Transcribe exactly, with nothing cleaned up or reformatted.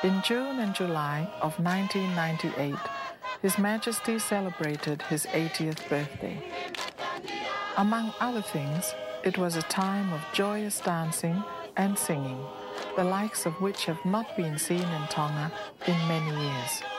In June and July of nineteen ninety-eight, His Majesty celebrated his eightieth birthday. Among other things, it was a time of joyous dancing and singing, the likes of which have not been seen in Tonga in many years.